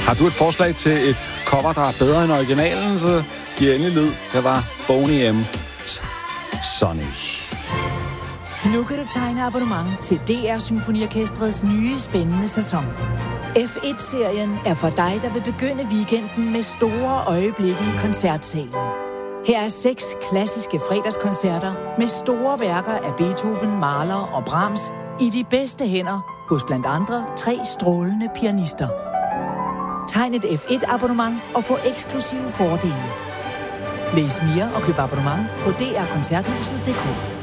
Har du et forslag til et cover, der er bedre end originalen, så giv endelig lyd. Det var Boney M's Sonic. Nu kan du tegne abonnement til DR Symfoniorkestrets nye spændende sæson. F1-serien er for dig, der vil begynde weekenden med store øjeblikke i koncertsalen. Her er 6 klassiske fredagskoncerter med store værker af Beethoven, Mahler og Brahms i de bedste hænder hos blandt andre 3 strålende pianister. Tegn et F1-abonnement og få eksklusive fordele. Læs mere og køb abonnement på drkoncerthuset.dk.